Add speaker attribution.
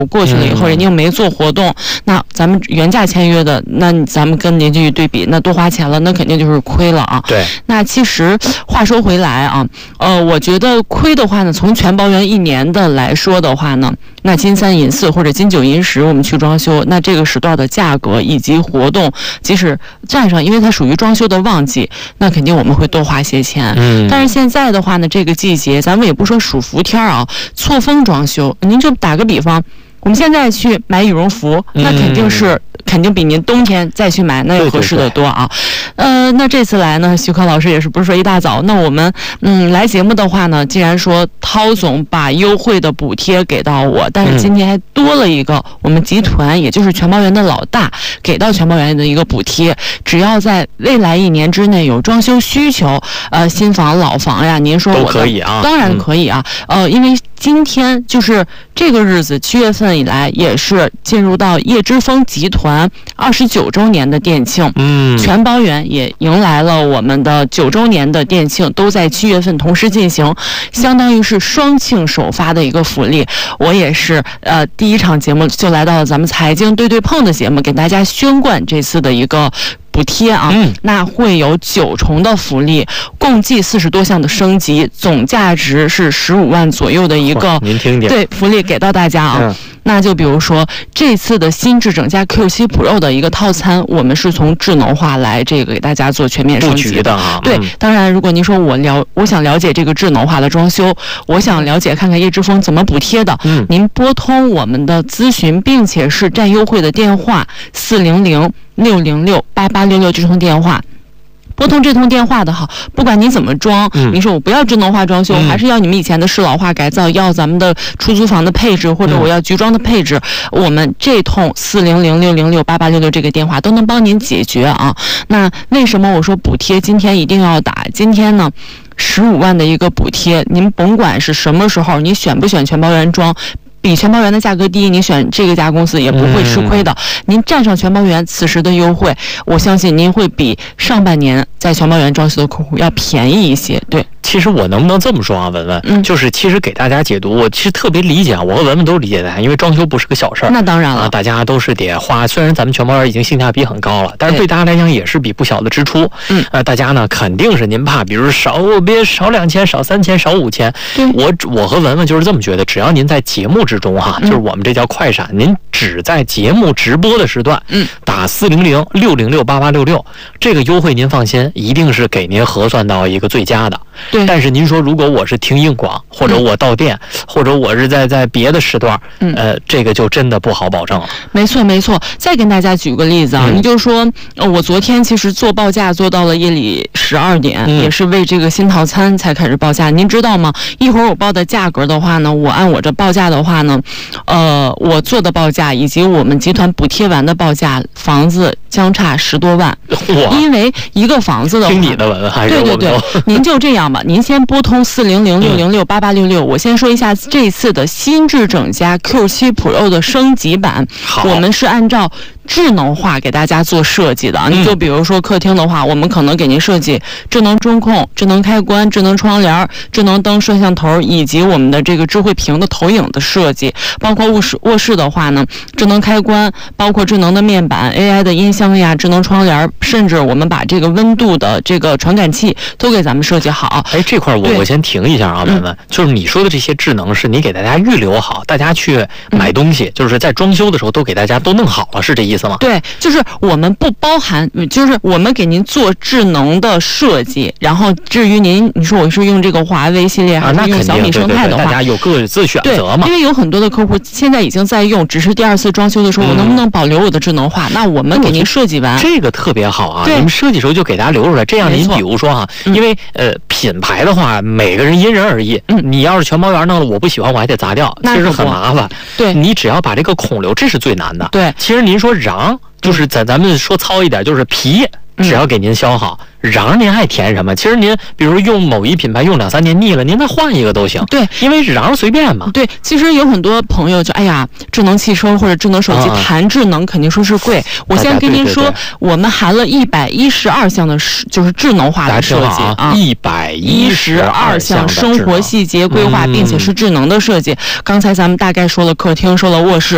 Speaker 1: 过去了以后，人家又没做活动，那咱们原价签约的，那咱们跟邻居一对比，那多花钱了，那肯定就是亏了啊。
Speaker 2: 对。
Speaker 1: 那其实话说回来啊，我觉得亏的话呢，从全包圆1年的来说的话呢，那金3银4或者金9银10，我们去装修，那这个时段的价格以及活动，即使占上，因为它属于装修的旺季，那肯定我们会多花些钱。但是现在的话呢，这个季节咱们也不说暑伏天啊，错峰装修，您就打个比方。我们现在去买羽绒服，那肯定比您冬天再去买那要合适的多啊。那这次来呢，徐克老师也是不是说一大早，那我们来节目的话呢，既然说涛总把优惠的补贴给到我，但是今天还多了一个我们集团，也就是全包圆的老大给到全包圆的一个补贴，只要在未来1年之内有装修需求，新房老房呀，您说我
Speaker 2: 都可以啊，
Speaker 1: 当然可以啊。因为今天就是这个日子，7月份以来也是进入到叶之峰集团29周年的店庆，全包圆也迎来了我们的9周年的店庆，都在7月份同时进行，相当于是双庆首发的一个福利。我也是第一场节目就来到了咱们财经对对碰的节目，给大家宣贯这次的一个补贴啊，那会有9重的福利，共计40多项的升级，总价值是15万左右的一个，
Speaker 2: 您听听，
Speaker 1: 对，福利给到大家啊。那就比如说这次的新智整加 Q7 Pro 的一个套餐，我们是从智能化来这个给大家做全面升级
Speaker 2: 的啊。
Speaker 1: 对，当然如果您说我想了解这个智能化的装修，我想了解看看叶之峰怎么补贴的，您拨通我们的咨询并且是占优惠的电话400-606-8866这通电话。拨通这通电话的好，不管你怎么装，你说我不要智能化装修，还是要你们以前的适老化改造，要咱们的出租房的配置，或者我要局装的配置，我们这通400-606-8866这个电话都能帮您解决啊。那为什么我说补贴今天一定要打？今天呢，15万的一个补贴，您甭管是什么时候，你选不选全包圆装，比全包圆的价格低，你选这个家公司也不会吃亏的。您站上全包圆此时的优惠，我相信您会比上半年在全包圆装修的客户要便宜一些。对，
Speaker 2: 其实我能不能这么说啊，文文，就是其实给大家解读，我其实特别理解啊，我和文文都理解的，因为装修不是个小事儿。
Speaker 1: 那当然了，
Speaker 2: 大家都是得花，虽然咱们全包圆已经性价比很高了，但是对大家来讲也是笔不小的支出。大家呢肯定是您怕，比如别少2000、少3000、少5000。我和文文就是这么觉得，只要您在节目之中哈，就是我们这叫快闪，您只在节目直播的时段，打400-606-8866，这个优惠您放心，一定是给您核算到一个最佳的。
Speaker 1: 对，
Speaker 2: 但是您说如果我是听硬广，或者我到店，或者我是在别的时段，这个就真的不好保证了。
Speaker 1: 没错。再跟大家举个例子啊，你就说我昨天其实做报价做到了夜里12点，也是为这个新套餐才开始报价。您知道吗？一会儿我报的价格的话呢，我按我这报价的话呢，我做的报价以及我们集团补贴完的报价，房子相差10多万。因为一个房子的话，
Speaker 2: 听你的文还是我
Speaker 1: 对，您就这样吧，您先拨通400-606-8866，我先说一下这次的新智整加 Q7 Pro 的升级版，我们是按照智能化给大家做设计的。你就比如说客厅的话，我们可能给您设计智能中控、智能开关、智能窗帘、智能灯、摄像头，以及我们的这个智慧屏的投影的设计。包括卧室的话呢，智能开关，包括智能的面板、AI 的音箱呀、智能窗帘，甚至我们把这个温度的这个传感器都给咱们设计好。
Speaker 2: 这块我先停一下啊，文文，就是你说的这些智能是你给大家预留好，大家去买东西，就是在装修的时候都给大家都弄好了，是这意思吗？
Speaker 1: 对，就是我们不包含，就是我们给您做智能的设计，然后至于你说我是用这个华为系列还是用小米生态的话，
Speaker 2: 大家有各自选择嘛。
Speaker 1: 因为有很多的客户现在已经在用，只是第2次装修的时候，我能不能保留我的智能化？那我们给您设计完，
Speaker 2: 这个特别好啊！你们设计时候就给大家留出来，这样您比如说哈，因为品牌的话，每个人因人而异。你要是全包圆弄了，我不喜欢，我还得砸掉，其实很麻烦。
Speaker 1: 对，
Speaker 2: 你只要把这个孔留，这是最难的。
Speaker 1: 对，
Speaker 2: 其实您说瓤，就是咱们说糙一点，就是皮，只要给您削好。瓤您爱填什么？其实您比如用某一品牌用2、3年腻了，您再换一个都行。
Speaker 1: 对，
Speaker 2: 因为瓤随便嘛。
Speaker 1: 对，其实有很多朋友就智能汽车或者智能手机谈智能肯定说是贵。我先跟您说，我们含了112项的就是智能化的设计啊，112项生活细节规划，并且是智能的设计。刚才咱们大概说了客厅，说了卧室，